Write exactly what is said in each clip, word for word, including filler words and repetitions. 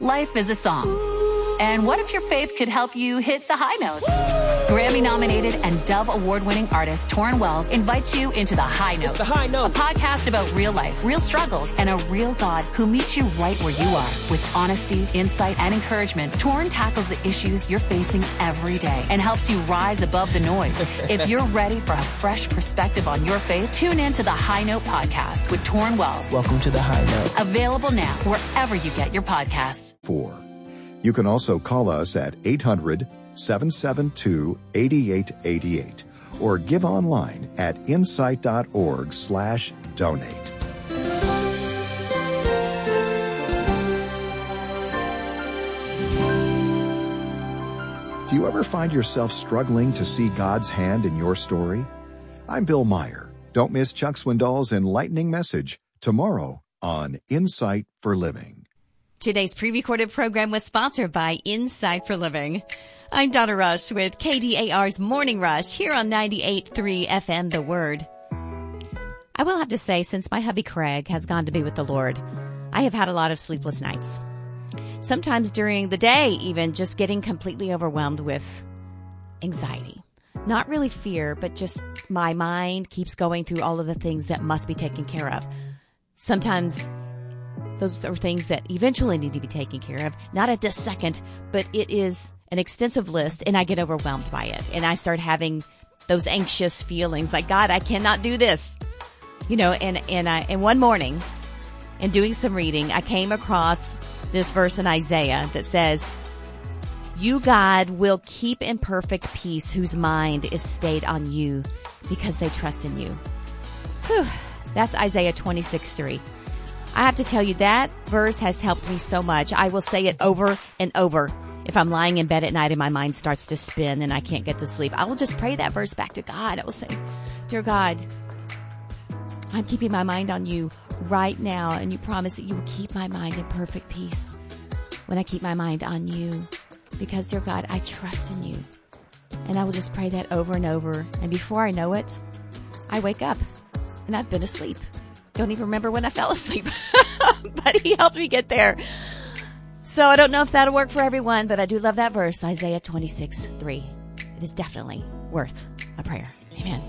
Life is a song. And what if your faith could help you hit the high notes? Grammy-nominated and Dove Award-winning artist Torrin Wells invites you into The High Note. It's The High Note. A podcast about real life, real struggles, and a real God who meets you right where you are. With honesty, insight, and encouragement, Torrin tackles the issues you're facing every day and helps you rise above the noise. If you're ready for a fresh perspective on your faith, tune in to The High Note podcast with Torrin Wells. Welcome to The High Note. Available now wherever you get your podcasts. Four. You can also call us at eight hundred, seven seven two, eight eight eight eight or give online at insight.org slash donate. Do you ever find yourself struggling to see God's hand in your story? I'm Bill Meyer. Don't miss Chuck Swindoll's enlightening message tomorrow on Insight for Living. Today's pre-recorded program was sponsored by Insight for Living. I'm Donna Rush with K D A R's Morning Rush here on ninety-eight point three F M The Word. I will have to say, since my hubby Craig has gone to be with the Lord, I have had a lot of sleepless nights. Sometimes during the day, even just getting completely overwhelmed with anxiety. Not really fear, but just my mind keeps going through all of the things that must be taken care of. Sometimes those are things that eventually need to be taken care of. Not at this second, but it is an extensive list, and I get overwhelmed by it. And I start having those anxious feelings like, God, I cannot do this. You know, and, and, I, and one morning, in doing some reading, I came across this verse in Isaiah that says, "You, God, will keep in perfect peace whose mind is stayed on you because they trust in you." Whew. That's Isaiah twenty-six three. I have to tell you, that verse has helped me so much. I will say it over and over. If I'm lying in bed at night and my mind starts to spin and I can't get to sleep, I will just pray that verse back to God. I will say, "Dear God, I'm keeping my mind on you right now, and you promise that you will keep my mind in perfect peace when I keep my mind on you, because, dear God, I trust in you." And I will just pray that over and over. And before I know it, I wake up and I've been asleep. Don't even remember when I fell asleep, but he helped me get there. So I don't know if that'll work for everyone, but I do love that verse, Isaiah twenty-six three. It is definitely worth a prayer. Amen.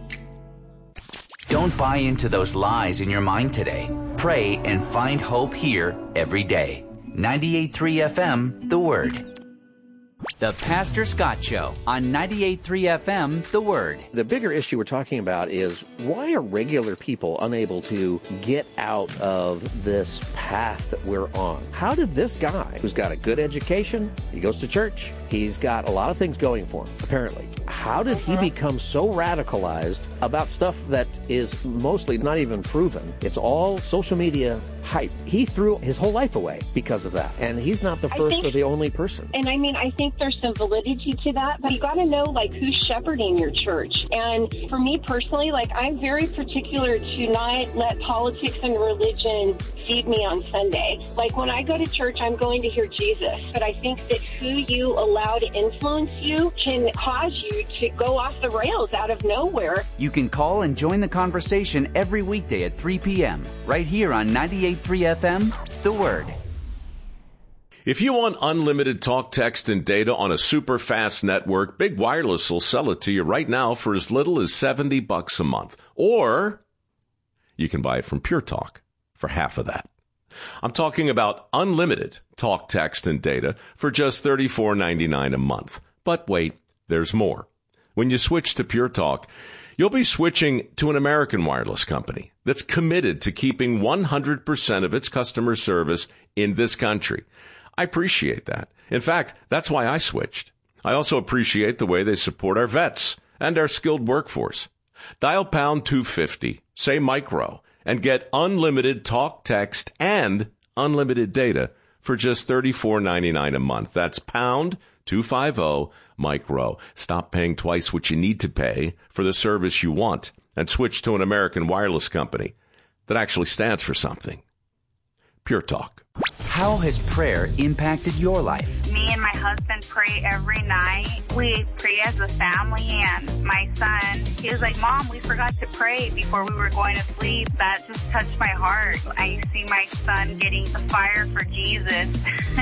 Don't buy into those lies in your mind today. Pray and find hope here every day. ninety-eight point three F M, The Word. The Pastor Scott Show on ninety-eight point three F M, The Word. The bigger issue we're talking about is, why are regular people unable to get out of this path that we're on? How did this guy, who's got a good education, he goes to church, he's got a lot of things going for him, apparently. How did he become so radicalized about stuff that is mostly not even proven? It's all social media hype. He threw his whole life away because of that. And he's not the first think, or the only person. And I mean, I think there's some validity to that, but you got to know, like, who's shepherding your church. And for me personally, like, I'm very particular to not let politics and religion feed me on Sunday. Like, when I go to church, I'm going to hear Jesus. But I think that who you allow to influence you can cause you to go off the rails out of nowhere. You can call and join the conversation every weekday at three p.m. right here on ninety-eight point three F M, The Word. If you want unlimited talk, text, and data on a super fast network, Big Wireless will sell it to you right now for as little as seventy bucks a month. Or you can buy it from Pure Talk for half of that. I'm talking about unlimited talk, text, and data for just thirty-four ninety-nine a month. But wait, there's more. When you switch to Pure Talk, you'll be switching to an American wireless company that's committed to keeping one hundred percent of its customer service in this country. I appreciate that. In fact, that's why I switched. I also appreciate the way they support our vets and our skilled workforce. Dial pound two fifty, say micro, and get unlimited talk, text, and unlimited data for just thirty-four ninety-nine a month. That's pound two fifty, micro. Stop paying twice what you need to pay for the service you want and switch to an American wireless company that actually stands for something. Pure Talk. How has prayer impacted your life? Me and my husband pray every night. We pray as a family, and my son, he was like, "Mom, we forgot to pray before we were going to sleep." That just touched my heart. I see my son getting the fire for Jesus.